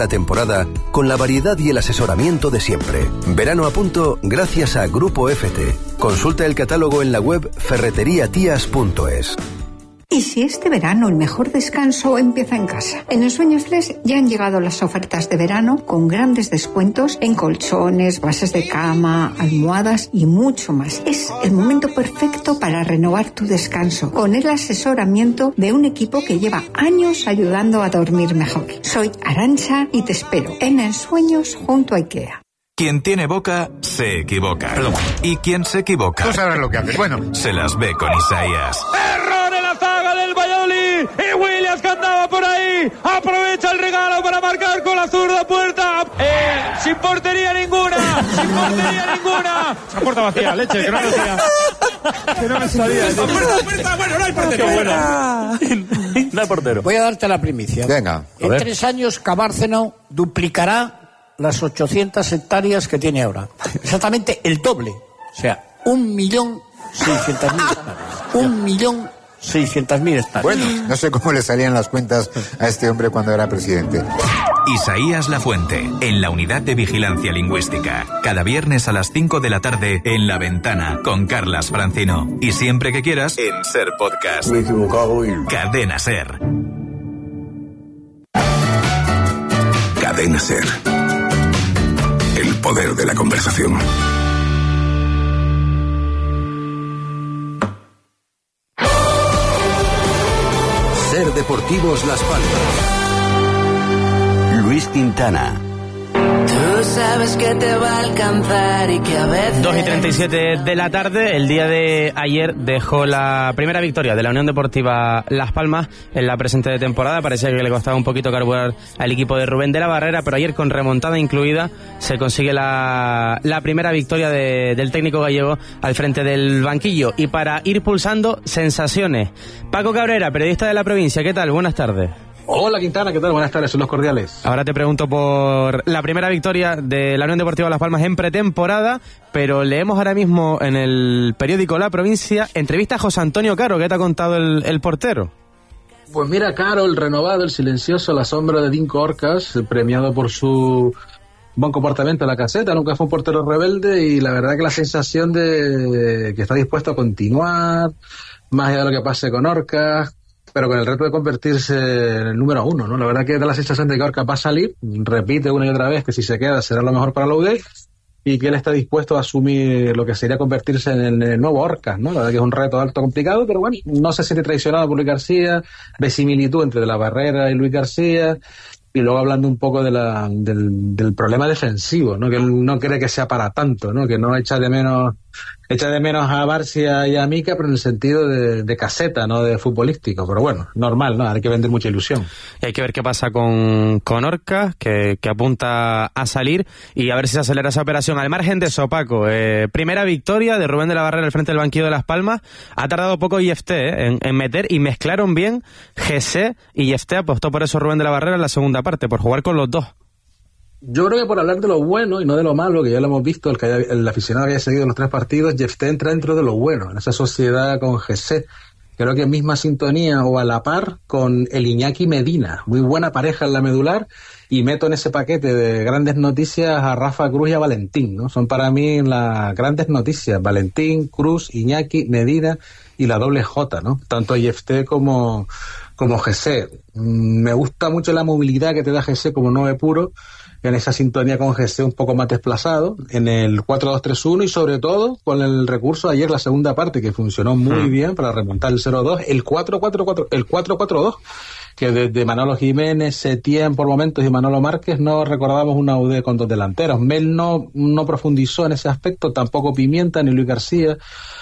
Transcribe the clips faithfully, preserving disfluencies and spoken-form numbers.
la temporada con la variedad y el asesoramiento de siempre. Verano a punto gracias a Grupo F T. Consulta el catálogo en la web ferretería tías punto es. ¿Y si este verano el mejor descanso empieza en casa? En Ensueño Flex ya han llegado las ofertas de verano con grandes descuentos en colchones, bases de cama, almohadas y mucho más. Es el momento perfecto para renovar tu descanso con el asesoramiento de un equipo que lleva años ayudando a dormir mejor. Soy Arantxa y te espero en Ensueños junto a IKEA. Quien tiene boca, se equivoca. Perdón. Y quien se equivoca... Tú sabes lo que haces. Bueno. Se las ve con Isaías. ¡Error en la zaga del Valladolid! Y Williams que andaba por ahí. Aprovecha el regalo para marcar con la zurda puerta. Eh, sin portería ninguna. Sin portería ninguna. La puerta vacía, leche, que no me salía. Que no me salía. La puerta, puerta, bueno, no hay portero. Qué bueno. No hay portero. Voy a darte la primicia. Venga. En tres años Cabárceno duplicará las ochocientas hectáreas que tiene ahora. Exactamente el doble. O sea, un millón seiscientas mil hectáreas. Un millón seiscientas mil hectáreas. Bueno, no sé cómo le salían las cuentas a este hombre cuando era presidente. Isaías Lafuente, en la Unidad de Vigilancia Lingüística. Cada viernes a las cinco de la tarde en La Ventana con Carlas Francino. Y siempre que quieras en Ser Podcast. Me he equivocado y... Cadena Ser. Cadena Ser. El poder de la conversación. Ser Deportivos Las Palmas. Luis Quintana. Tú sabes que te va a alcanzar y que a veces... dos y treinta y siete de la tarde, el día de ayer dejó la primera victoria de la Unión Deportiva Las Palmas en la presente temporada. Parecía que le costaba un poquito carburar al equipo de Rubén de la Barrera, pero ayer con remontada incluida se consigue la, la primera victoria de, del técnico gallego al frente del banquillo. Y para ir pulsando sensaciones, Paco Cabrera, periodista de La Provincia, ¿qué tal? Buenas tardes. Hola Quintana, ¿qué tal? Buenas tardes, son los cordiales. Ahora te pregunto por la primera victoria de la Unión Deportiva Las Palmas en pretemporada, pero leemos ahora mismo en el periódico La Provincia entrevista a José Antonio Caro. ¿Qué te ha contado el, el portero? Pues mira, Caro, el renovado, el silencioso, la sombra de Dinko Orcas, premiado por su buen comportamiento en la caseta. Nunca fue un portero rebelde y la verdad que la sensación de que está dispuesto a continuar, más allá de lo que pase con Orcas, pero con el reto de convertirse en el número uno, ¿no? La verdad que da la sensación de que Orcas va a salir, repite una y otra vez que si se queda será lo mejor para la U D y que él está dispuesto a asumir lo que sería convertirse en el nuevo Orcas, ¿no? La verdad que es un reto alto, complicado, pero bueno, no se siente traicionado por Luis García, ve similitud entre De la Barrera y Luis García. Y luego hablando un poco de la, del, del problema defensivo, ¿no? Que él no cree que sea para tanto, ¿no? Que no echa de menos echa de menos a Barcia y a Mica, pero en el sentido de, de caseta, no de futbolístico. Pero bueno, normal, ¿no? Hay que vender mucha ilusión. Y hay que ver qué pasa con, con Orcas, que, que apunta a salir, y a ver si se acelera esa operación. Al margen de eso, Paco, eh, primera victoria de Rubén de la Barrera al frente del banquillo de Las Palmas. Ha tardado poco I F T eh, en, en meter, y mezclaron bien G C y I F T. Apostó por eso Rubén de la Barrera en la segunda parte, por jugar con los dos. Yo creo que por hablar de lo bueno y no de lo malo, que ya lo hemos visto, el, que haya, el aficionado que haya seguido los tres partidos, Jefté entra dentro de lo bueno, en esa sociedad con G C. Creo que en misma sintonía o a la par con el Iñaki Medina. Muy buena pareja en la medular, y meto en ese paquete de grandes noticias a Rafa Cruz y a Valentín, ¿no? Son para mí las grandes noticias. Valentín, Cruz, Iñaki, Medina y la doble J, ¿no? Tanto Jefté como, como G C. Me gusta mucho la movilidad que te da G C como nueve puro, en esa sintonía con G C un poco más desplazado, en el cuatro dos tres uno, y sobre todo con el recurso de ayer, la segunda parte, que funcionó muy mm. bien para remontar el cero dos, el cuatro cuatro cuatro, el cuatro cuatro dos, que desde Manolo Jiménez, Setién por momentos y Manolo Márquez no recordábamos una U D con dos delanteros. Mel no, no profundizó en ese aspecto, tampoco Pimienta, ni Luis García,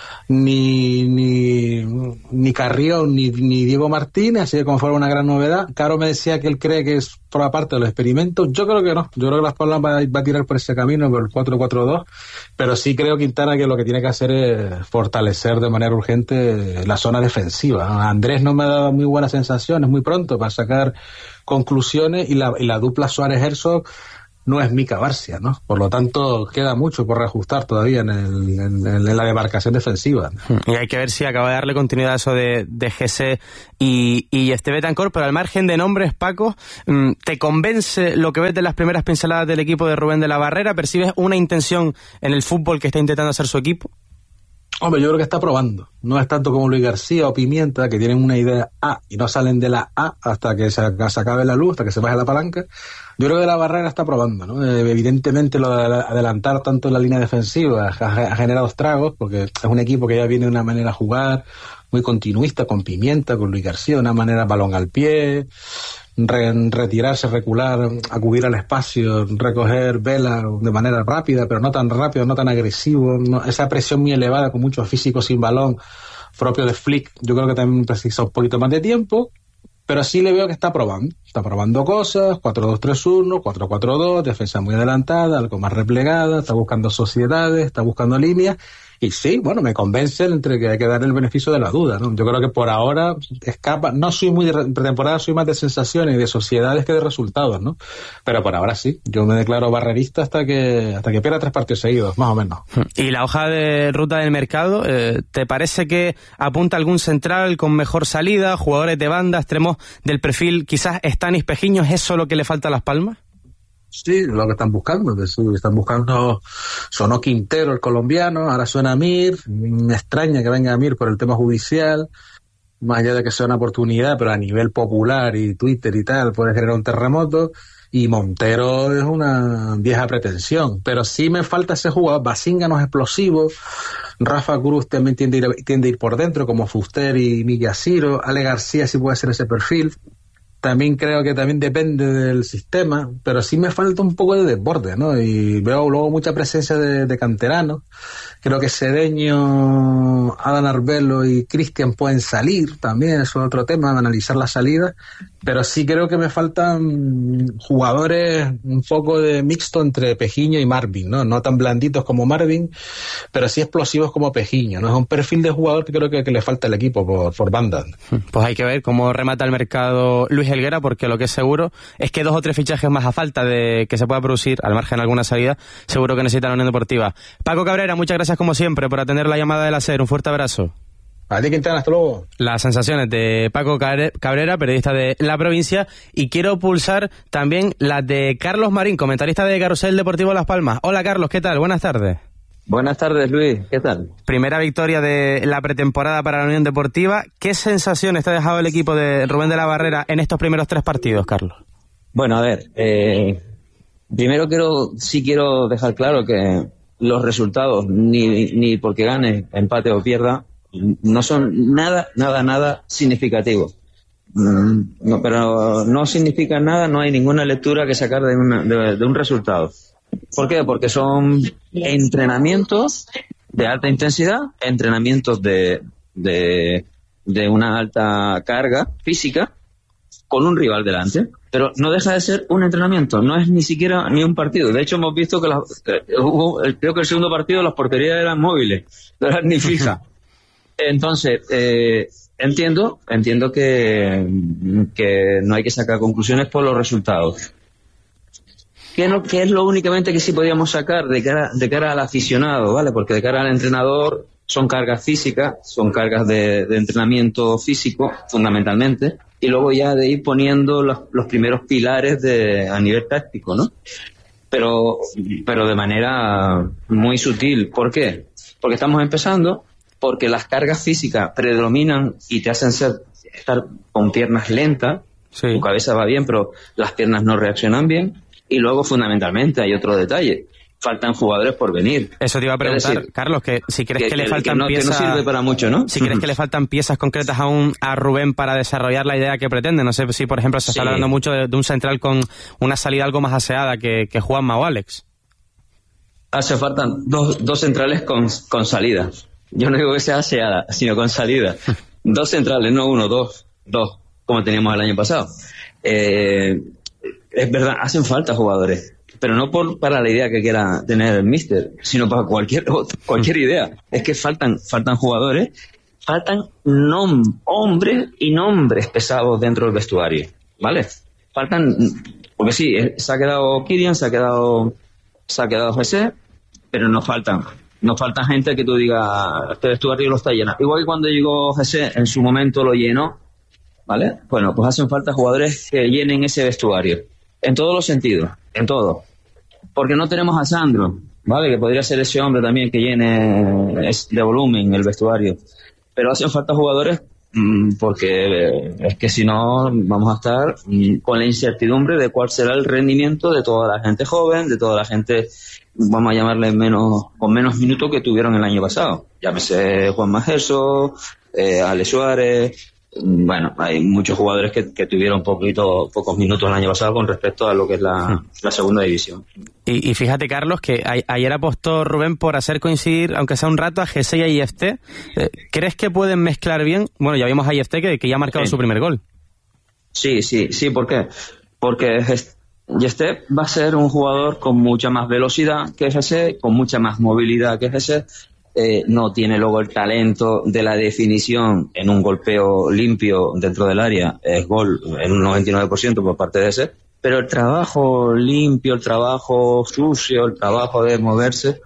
ni ni ni Carrión, ni, ni Diego Martínez, así que como fuera una gran novedad. Caro me decía que él cree que es por parte de los experimentos. Yo creo que no, yo creo que Las Palmas va, va a tirar por ese camino, por el cuatro cuatro dos, pero sí creo, Quintana, que lo que tiene que hacer es fortalecer de manera urgente la zona defensiva. Andrés no me ha dado muy buenas sensaciones, muy pronto para sacar conclusiones, y la, y la dupla Suárez-Herzog no es Mika Barcia, ¿no? Por lo tanto, queda mucho por reajustar todavía en, el, en, en la demarcación defensiva. Y hay que ver si acaba de darle continuidad a eso de, de Jesse y, y este Betancur, pero al margen de nombres, Paco, ¿te convence lo que ves de las primeras pinceladas del equipo de Rubén de la Barrera? ¿Percibes una intención en el fútbol que está intentando hacer su equipo? Hombre, yo creo que está probando. No es tanto como Luis García o Pimienta, que tienen una idea A y no salen de la A hasta que se, se acabe la luz, hasta que se baje la palanca. Yo creo que la Barrera está probando, ¿no? Evidentemente lo de adelantar tanto en la línea defensiva ha, ha generado estragos, porque es un equipo que ya viene de una manera a jugar muy continuista, con Pimienta, con Luis García, una manera balón al pie, re, retirarse, recular, acudir al espacio, recoger vela de manera rápida, pero no tan rápido, no tan agresivo, no, esa presión muy elevada con muchos físicos sin balón, propio de Flick, yo creo que también precisa un poquito más de tiempo, pero sí le veo que está probando, está probando cosas, cuatro dos tres uno, cuatro cuatro dos, defensa muy adelantada, algo más replegada, está buscando sociedades, está buscando líneas. Y sí, bueno, me convence entre que hay que dar el beneficio de la duda, ¿no? Yo creo que por ahora escapa, no soy muy de pretemporada, soy más de sensaciones y de sociedades que de resultados, ¿no? Pero por ahora sí, yo me declaro barrerista hasta que hasta que pierda tres partidos seguidos, más o menos. ¿Y la hoja de ruta del mercado, eh, te parece que apunta algún central con mejor salida, jugadores de banda, extremos del perfil, quizás Stanis Pejiño, ¿es eso lo que le falta a Las Palmas? Sí, lo que están buscando, sí, están buscando, sonó Quintero, el colombiano, ahora suena Mir, me extraña que venga Mir por el tema judicial, más allá de que sea una oportunidad, pero a nivel popular y Twitter y tal, puede generar un terremoto, y Montero es una vieja pretensión, pero sí me falta ese jugador, Basinga no es explosivo, Rafa Cruz también tiende a ir, tiende a ir por dentro, como Fuster y Miguel Ciro, Ale García sí puede ser ese perfil. También creo que también depende del sistema, pero sí me falta un poco de desborde, ¿no? Y veo luego mucha presencia de, de canteranos. Creo que Cedeño, Adán Arbelo y Cristian pueden salir también, eso es otro tema, de analizar la salida. Pero sí creo que me faltan jugadores un poco de mixto entre Pejiño y Marvin, ¿no? No tan blanditos como Marvin, pero sí explosivos como Pejiño, ¿no? Es un perfil de jugador que creo que, que le falta al equipo por, por banda. Pues hay que ver cómo remata el mercado Luis Helguera, porque lo que es seguro es que dos o tres fichajes más a falta de que se pueda producir, al margen de alguna salida, seguro que necesita la Unión Deportiva. Paco Cabrera, muchas gracias como siempre por atender la llamada del Hacer. Un fuerte abrazo. A ti, Quintana, hasta luego. Las sensaciones de Paco Cabrera, periodista de La Provincia, y quiero pulsar también las de Carlos Marín, comentarista de Carrusel Deportivo Las Palmas. Hola, Carlos, ¿qué tal? Buenas tardes. Buenas tardes, Luis, ¿qué tal? Primera victoria de la pretemporada para la Unión Deportiva. ¿Qué sensaciones te ha dejado el equipo de Rubén de la Barrera en estos primeros tres partidos, Carlos? Bueno, a ver, eh, primero quiero, sí quiero dejar claro que los resultados, ni, ni porque gane, empate o pierda, no son nada, nada, nada significativos. No, pero no significa nada, no hay ninguna lectura que sacar de, una, de, de un resultado. ¿Por qué? Porque son entrenamientos de alta intensidad, entrenamientos de, de, de una alta carga física con un rival delante. Pero no deja de ser un entrenamiento, no es ni siquiera ni un partido. De hecho, hemos visto que, la, que hubo, creo que el segundo partido las porterías eran móviles, no eran ni fijas. Entonces, eh, entiendo, entiendo que, que no hay que sacar conclusiones por los resultados. ¿Qué, no, ¿Qué es lo únicamente que sí podíamos sacar de cara, de cara al aficionado, ¿vale? Porque de cara al entrenador son cargas físicas, son cargas de, de entrenamiento físico, fundamentalmente, y luego ya de ir poniendo los, los primeros pilares de, a nivel táctico, ¿no? Pero, pero de manera muy sutil. ¿Por qué? Porque estamos empezando, porque las cargas físicas predominan y te hacen ser, estar con piernas lentas, sí. Tu cabeza va bien, pero las piernas no reaccionan bien. Y luego, fundamentalmente, hay otro detalle. Faltan jugadores por venir. Eso te iba a preguntar, decir, Carlos, que si crees que, que le faltan que no, piezas... Que no sirve para mucho, ¿no? Si crees que le faltan piezas concretas aún a Rubén para desarrollar la idea que pretende. No sé si, por ejemplo, se está sí. hablando mucho de, de un central con una salida algo más aseada que, que Juanma o Alex. Hace falta dos, dos centrales con, con salida. Yo no digo que sea aseada, sino con salida. Dos centrales, no uno, dos. Dos, como teníamos el año pasado. Eh... Es verdad, hacen falta jugadores, pero no por para la idea que quiera tener el míster, sino para cualquier cualquier idea. Es que faltan faltan jugadores, faltan nom- hombres y nombres pesados dentro del vestuario, ¿vale? Faltan porque sí, se ha quedado Kylian, se ha quedado, se ha quedado Jesse, pero nos faltan, nos falta gente que tú digas, este vestuario lo está lleno. Igual que cuando llegó Jesse, en su momento lo llenó, ¿vale? Bueno, pues hacen falta jugadores que llenen ese vestuario, en todos los sentidos, en todo. Porque no tenemos a Sandro, ¿vale? Que podría ser ese hombre también que llene de volumen el vestuario. Pero hacen falta jugadores mmm, porque es que si no vamos a estar mmm, con la incertidumbre de cuál será el rendimiento de toda la gente joven, de toda la gente, vamos a llamarle menos con menos minutos que tuvieron el año pasado. Llámese Juan Majerso, eh, Ale Suárez. Bueno, hay muchos jugadores que, que tuvieron poquito, pocos minutos el año pasado con respecto a lo que es la, la segunda división. Y, y fíjate, Carlos, que a, ayer apostó Rubén por hacer coincidir, aunque sea un rato, a Jesse y a I F T. Eh, ¿Crees que pueden mezclar bien? Bueno, ya vimos a I F T que, que ya ha marcado sí. su primer gol. Sí, sí, sí, ¿por qué? Porque Yeste va a ser un jugador con mucha más velocidad que Jesse, con mucha más movilidad que Jesse. Eh, no tiene luego el talento de la definición en un golpeo limpio dentro del área, es gol en un noventa y nueve por ciento por parte de ese, pero el trabajo limpio, el trabajo sucio, el trabajo de moverse,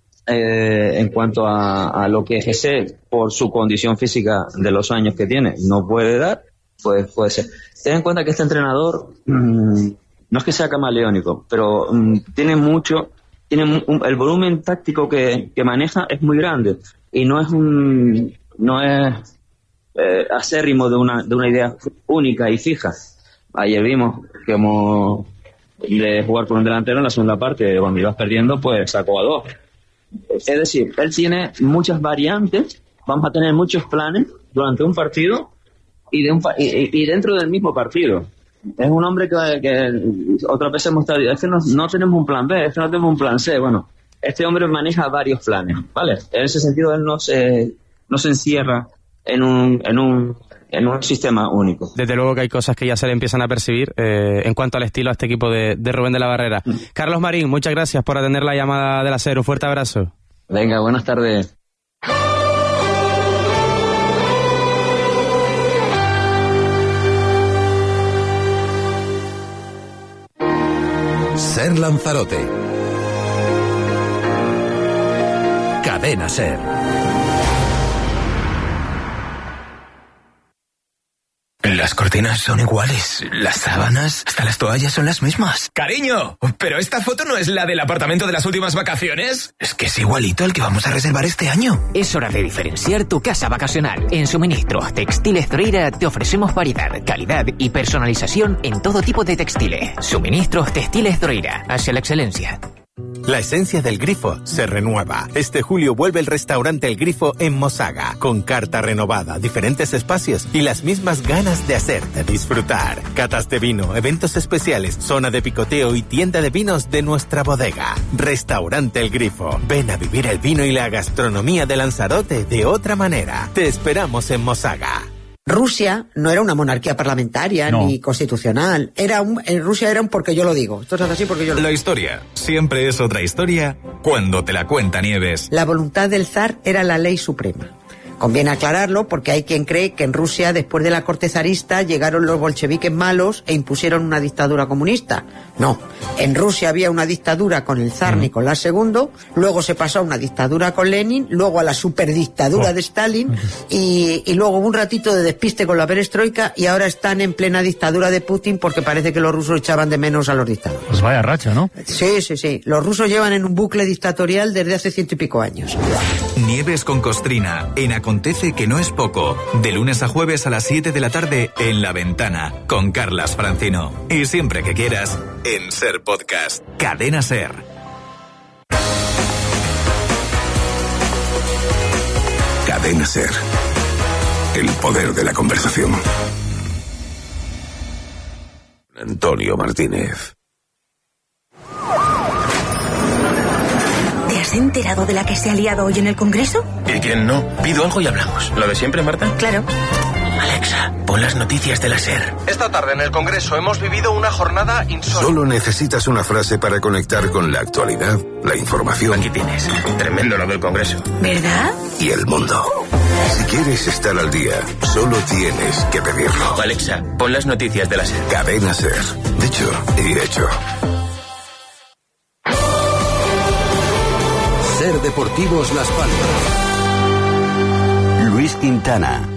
eh, en cuanto a, a lo que Jesse, por su condición física de los años que tiene, no puede dar, pues puede ser. Ten en cuenta que este entrenador mmm, no es que sea camaleónico, pero mmm, tiene mucho tiene un, el volumen táctico que, que maneja es muy grande y no es un no es eh, acérrimo de una de una idea única y fija. Ayer vimos que como de jugar por un delantero en la segunda parte, cuando ibas perdiendo, pues sacó a dos. Es decir, él tiene muchas variantes, vamos a tener muchos planes durante un partido y de un y, y dentro del mismo partido. Es un hombre que, que otra vez hemos estado, es que no, no tenemos un plan B, es que no tenemos un plan C. Bueno, este hombre maneja varios planes, ¿vale? En ese sentido él no se, no se encierra en un, en un, en un sistema único. Desde luego que hay cosas que ya se le empiezan a percibir eh, en cuanto al estilo a este equipo de, de Rubén de la Barrera. Mm. Carlos Marín, muchas gracias por atender la llamada de la SER. Un fuerte abrazo. Venga, buenas tardes. SER Lanzarote. Cadena SER. Las cortinas son iguales, las sábanas, hasta las toallas son las mismas. Cariño, ¿pero esta foto no es la del apartamento de las últimas vacaciones? Es que es igualito al que vamos a reservar este año. Es hora de diferenciar tu casa vacacional. En Suministros Textiles Zoreira te ofrecemos variedad, calidad y personalización en todo tipo de textiles. Suministros Textiles Zoreira, hacia la excelencia. La esencia del Grifo se renueva. Este julio vuelve el restaurante El Grifo en Mosaga, con carta renovada, diferentes espacios y las mismas ganas de hacerte disfrutar. Catas de vino, eventos especiales, zona de picoteo y tienda de vinos de nuestra bodega. Restaurante El Grifo. Ven a vivir el vino y la gastronomía de Lanzarote de otra manera. Te esperamos en Mosaga. Rusia no era una monarquía parlamentaria no. ni constitucional. Era un, en Rusia era un porque yo lo digo. Esto es así porque yo lo digo. La historia siempre es otra historia cuando te la cuenta Nieves. La voluntad del zar era la ley suprema. Conviene aclararlo porque hay quien cree que en Rusia, después de la corte zarista, llegaron los bolcheviques malos e impusieron una dictadura comunista. No, en Rusia había una dictadura con el zar mm. Nicolás segundo, luego se pasó a una dictadura con Lenin, luego a la superdictadura oh. de Stalin y, y luego hubo un ratito de despiste con la perestroika y ahora están en plena dictadura de Putin porque parece que los rusos echaban de menos a los dictadores. Pues vaya racha, ¿no? Sí, sí, sí. Los rusos llevan en un bucle dictatorial desde hace ciento y pico años. Nieves con Costrina, en Acontece que no es poco, de lunes a jueves a las siete de la tarde en La Ventana, con Carlas Francino. Y siempre que quieras, en SER Podcast. Cadena SER. Cadena SER. El poder de la conversación. Antonio Martínez. ¿Te has enterado de la que se ha liado hoy en el Congreso? ¿Y quién no? Pido algo y hablamos. ¿Lo de siempre, Marta? Claro. Alexa, pon las noticias de la SER. Esta tarde en el Congreso hemos vivido una jornada insólita. Solo necesitas una frase para conectar con la actualidad, la información. Aquí tienes. Tremendo lo del Congreso. ¿Verdad? Y el mundo. Si quieres estar al día, solo tienes que pedirlo. Alexa, pon las noticias de la SER. Cadena SER. Dicho y hecho. SER Deportivos Las Palmas. Luis Quintana.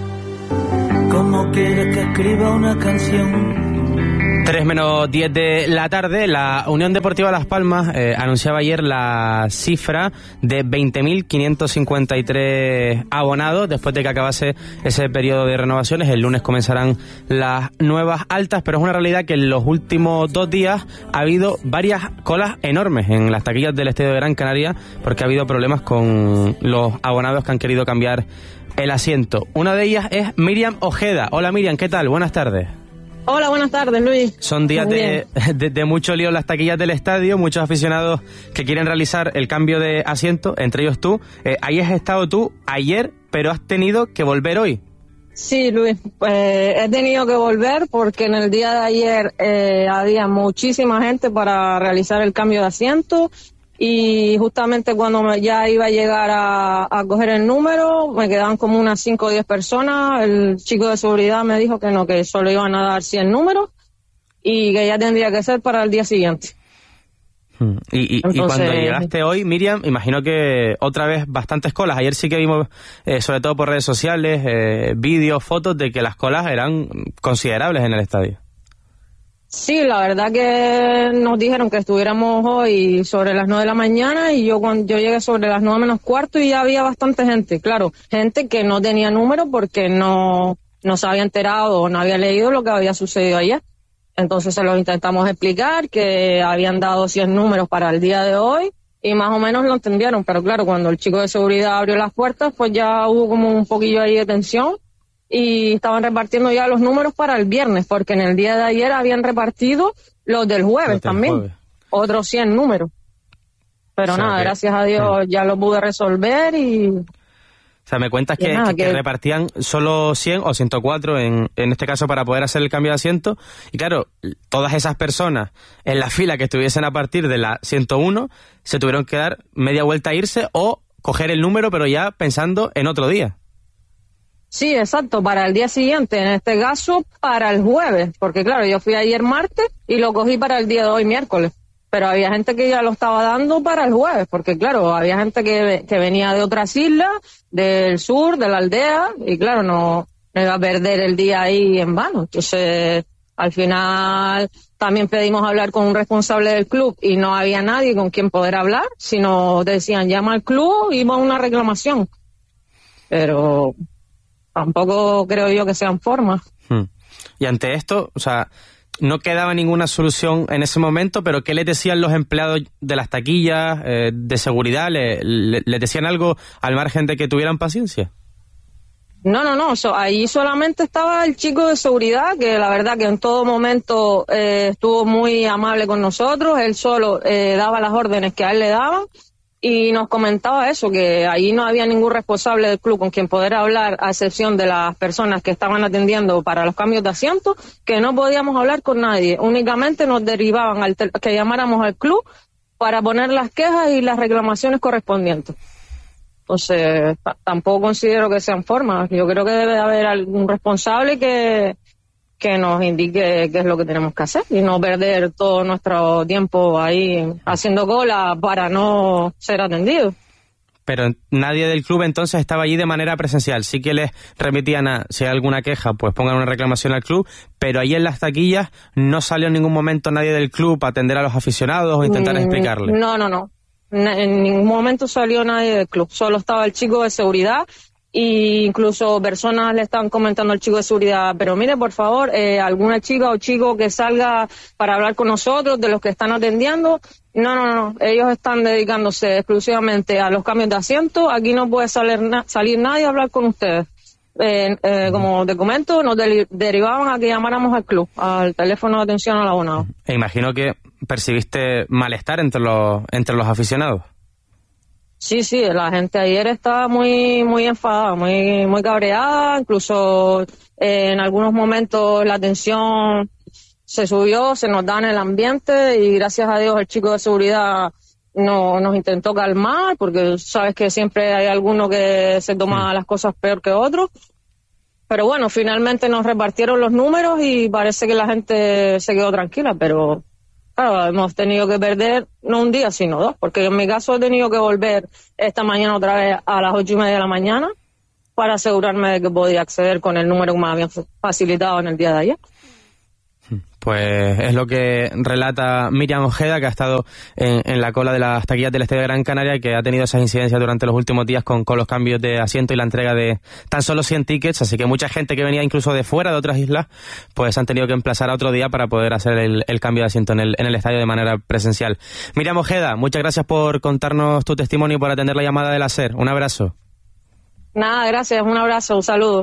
¿Cómo quieres que escriba una canción? tres menos diez de la tarde, la Unión Deportiva Las Palmas eh, anunciaba ayer la cifra de veinte mil quinientos cincuenta y tres abonados después de que acabase ese periodo de renovaciones. El lunes comenzarán las nuevas altas, pero es una realidad que en los últimos dos días ha habido varias colas enormes en las taquillas del Estadio de Gran Canaria porque ha habido problemas con los abonados que han querido cambiar el asiento. Una de ellas es Miriam Ojeda. Hola Miriam, ¿qué tal? Buenas tardes. Hola, buenas tardes, Luis. Son días de, de, de mucho lío en las taquillas del estadio, muchos aficionados que quieren realizar el cambio de asiento, entre ellos tú. Eh, ahí has estado tú ayer, pero has tenido que volver hoy. Sí, Luis, pues he tenido que volver porque en el día de ayer eh, había muchísima gente para realizar el cambio de asiento y justamente cuando me, ya iba a llegar a, a coger el número, me quedaban como unas cinco o diez personas. El chico de seguridad me dijo que no, que solo iban a dar cien números y que ya tendría que ser para el día siguiente. Hmm. Y, y, Entonces, y cuando llegaste hoy, Miriam, imagino que otra vez bastantes colas. Ayer sí que vimos, eh, sobre todo por redes sociales, eh, vídeos, fotos de que las colas eran considerables en el estadio. Sí, la verdad que nos dijeron que estuviéramos hoy sobre las nueve de la mañana y yo cuando yo llegué sobre las nueve menos cuarto y ya había bastante gente, claro, gente que no tenía número porque no, no se había enterado o no había leído lo que había sucedido ayer. Entonces se los intentamos explicar que habían dado cien números para el día de hoy y más o menos lo entendieron, pero claro, cuando el chico de seguridad abrió las puertas pues ya hubo como un poquillo ahí de tensión. Y estaban repartiendo ya los números para el viernes, porque en el día de ayer habían repartido los del jueves los del también, jueves. Otros cien números. Pero o sea, nada, que, gracias a Dios sí. ya lo pude resolver y... O sea, me cuentas que, nada, que, que repartían solo cien o ciento cuatro en, en este caso para poder hacer el cambio de asiento. Y claro, todas esas personas en la fila que estuviesen a partir de la ciento uno se tuvieron que dar media vuelta a irse o coger el número, pero ya pensando en otro día. Sí, exacto, para el día siguiente, en este caso para el jueves, porque claro, yo fui ayer martes y lo cogí para el día de hoy miércoles, pero había gente que ya lo estaba dando para el jueves, porque claro, había gente que, que venía de otras islas, del sur, de la aldea, y claro, no, no iba a perder el día ahí en vano. Entonces, al final también pedimos hablar con un responsable del club y no había nadie con quien poder hablar, sino decían llama al club y va una reclamación, pero... tampoco creo yo que sean formas. Hmm. Y ante esto, o sea, no quedaba ninguna solución en ese momento, pero ¿qué les decían los empleados de las taquillas, eh, de seguridad? ¿Le, le, ¿Les decían algo al margen de que tuvieran paciencia? No, no, no, so, ahí solamente estaba el chico de seguridad, que la verdad que en todo momento eh, estuvo muy amable con nosotros, él solo eh, daba las órdenes que a él le daban. Y nos comentaba eso, que ahí no había ningún responsable del club con quien poder hablar, a excepción de las personas que estaban atendiendo para los cambios de asiento, que no podíamos hablar con nadie. Únicamente nos derivaban al tel- que llamáramos al club para poner las quejas y las reclamaciones correspondientes. Entonces, t- tampoco considero que sean formas. Yo creo que debe haber algún responsable que... que nos indique qué es lo que tenemos que hacer y no perder todo nuestro tiempo ahí haciendo cola para no ser atendidos. Pero nadie del club entonces estaba allí de manera presencial. Sí que les remitían a, si hay alguna queja, pues pongan una reclamación al club, pero ahí en las taquillas no salió en ningún momento nadie del club a atender a los aficionados o intentar mm, explicarles. No, no, no. En ningún momento salió nadie del club. Solo estaba el chico de seguridad. Y incluso personas le estaban comentando al chico de seguridad, pero mire, por favor, eh, alguna chica o chico que salga para hablar con nosotros, de los que están atendiendo. No, no, no, ellos están dedicándose exclusivamente a los cambios de asiento. Aquí no puede salir, na- salir nadie a hablar con ustedes. Eh, eh, como te comento, nos deli- derivaban a que llamáramos al club, al teléfono de atención al abonado. E imagino que percibiste malestar entre los, entre los aficionados. Sí, sí, la gente ayer estaba muy muy enfadada, muy muy cabreada, incluso eh, en algunos momentos la tensión se subió, se nos da en el ambiente y gracias a Dios el chico de seguridad no, nos intentó calmar, porque sabes que siempre hay alguno que se toma las cosas peor que otro. Pero bueno, finalmente nos repartieron los números y parece que la gente se quedó tranquila, pero claro, hemos tenido que perder no un día, sino dos, porque en mi caso he tenido que volver esta mañana otra vez a las ocho y media de la mañana para asegurarme de que podía acceder con el número que me habían facilitado en el día de ayer. Pues es lo que relata Miriam Ojeda, que ha estado en, en la cola de las taquillas del Estadio de Gran Canaria y que ha tenido esas incidencias durante los últimos días con, con los cambios de asiento y la entrega de tan solo cien tickets, así que mucha gente que venía incluso de fuera de otras islas, pues han tenido que emplazar a otro día para poder hacer el, el cambio de asiento en el, en el estadio de manera presencial. Miriam Ojeda, muchas gracias por contarnos tu testimonio y por atender la llamada del SER. Un abrazo. Nada, gracias, un abrazo, un saludo.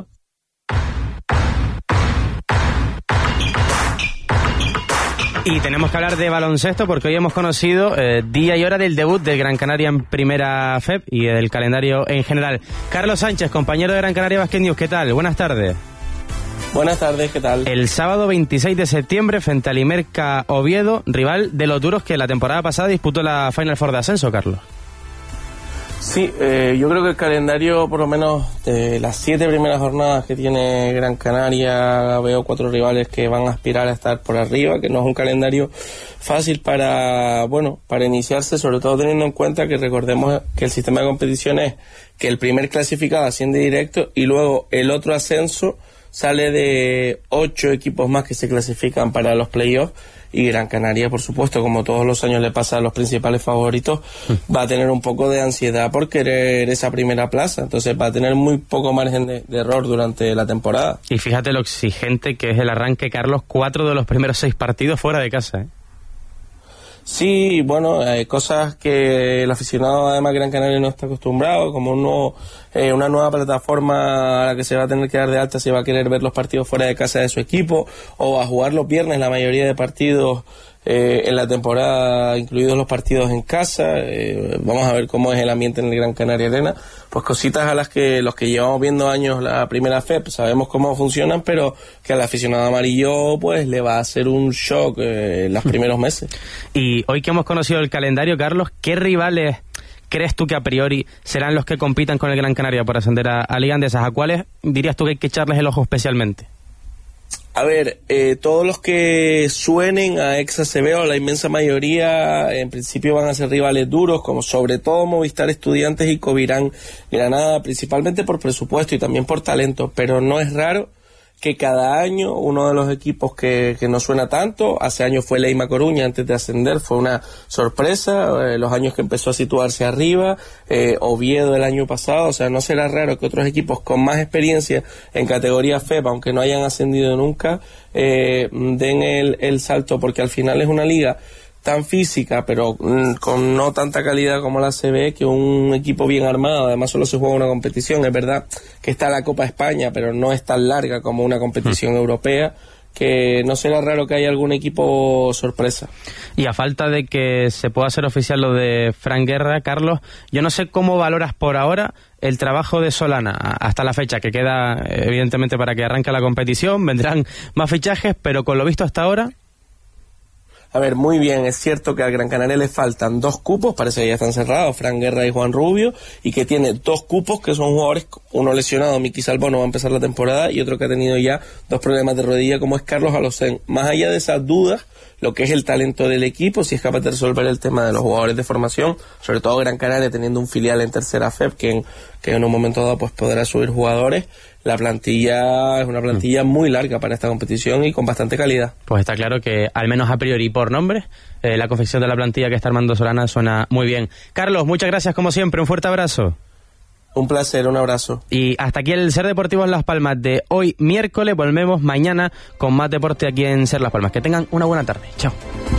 Y tenemos que hablar de baloncesto porque hoy hemos conocido eh, día y hora del debut del Gran Canaria en Primera F E P y del calendario en general. Carlos Sánchez, compañero de Gran Canaria Basket News, ¿qué tal? Buenas tardes. Buenas tardes, ¿qué tal? El sábado veintiséis de septiembre frente al Imerca Oviedo, rival de los duros que la temporada pasada disputó la Final Four de ascenso, Carlos. Sí, eh, yo creo que el calendario, por lo menos de las siete primeras jornadas que tiene Gran Canaria, veo cuatro rivales que van a aspirar a estar por arriba, que no es un calendario fácil para, bueno, para iniciarse, sobre todo teniendo en cuenta que recordemos que el sistema de competición es que el primer clasificado asciende directo y luego el otro ascenso sale de ocho equipos más que se clasifican para los playoffs. Y Gran Canaria, por supuesto, como todos los años le pasa a los principales favoritos, va a tener un poco de ansiedad por querer esa primera plaza. Entonces va a tener muy poco margen de, de error durante la temporada. Y fíjate lo exigente que es el arranque, Carlos, cuatro de los primeros seis partidos fuera de casa, ¿eh? Sí, bueno, hay cosas que el aficionado además Gran Canaria no está acostumbrado, como un nuevo, eh, una nueva plataforma a la que se va a tener que dar de alta si va a querer ver los partidos fuera de casa de su equipo, o a jugar los viernes la mayoría de partidos eh, en la temporada, incluidos los partidos en casa. Eh, vamos a ver cómo es el ambiente en el Gran Canaria Arena. Pues cositas a las que los que llevamos viendo años la primera F E P sabemos cómo funcionan, pero que al aficionado amarillo pues le va a hacer un shock eh, en los primeros meses. Y hoy que hemos conocido el calendario, Carlos, ¿qué rivales crees tú que a priori serán los que compitan con el Gran Canaria por ascender a, a Liga Andesa? ¿A cuáles dirías tú que hay que echarles el ojo especialmente? A ver, eh, todos los que suenen a ex A C B o la inmensa mayoría, en principio van a ser rivales duros, como sobre todo Movistar Estudiantes y Covirán Granada, principalmente por presupuesto y también por talento, pero no es raro que cada año uno de los equipos que, que no suena tanto, hace años fue Leima Coruña antes de ascender, fue una sorpresa, eh, los años que empezó a situarse arriba, eh, Oviedo el año pasado, o sea, no será raro que otros equipos con más experiencia en categoría F E P, aunque no hayan ascendido nunca, eh, den el, el salto, porque al final es una liga tan física, pero mm, con no tanta calidad como la C B, que un equipo bien armado, además solo se juega una competición, es verdad que está la Copa España, pero no es tan larga como una competición mm. europea, que no será raro que haya algún equipo sorpresa. Y a falta de que se pueda hacer oficial lo de Fran Guerra, Carlos, yo no sé cómo valoras por ahora el trabajo de Solana hasta la fecha, que queda evidentemente para que arranque la competición, vendrán más fichajes, pero con lo visto hasta ahora... A ver, muy bien, es cierto que al Gran Canaria le faltan dos cupos, parece que ya están cerrados, Fran Guerra y Juan Rubio, y que tiene dos cupos que son jugadores, uno lesionado, Miki Salvo no va a empezar la temporada, y otro que ha tenido ya dos problemas de rodilla, como es Carlos Alocén. Más allá de esas dudas, lo que es el talento del equipo, si es capaz de resolver el tema de los jugadores de formación, sobre todo Gran Canaria teniendo un filial en tercera F E P, que en, que en un momento dado pues podrá subir jugadores. La plantilla es una plantilla muy larga para esta competición y con bastante calidad. Pues está claro que, al menos a priori por nombres, eh, la confección de la plantilla que está armando Solana suena muy bien. Carlos, muchas gracias como siempre, un fuerte abrazo. Un placer, un abrazo. Y hasta aquí el Ser Deportivo en Las Palmas de hoy miércoles. Volvemos mañana con más deporte aquí en Ser Las Palmas. Que tengan una buena tarde. Chao.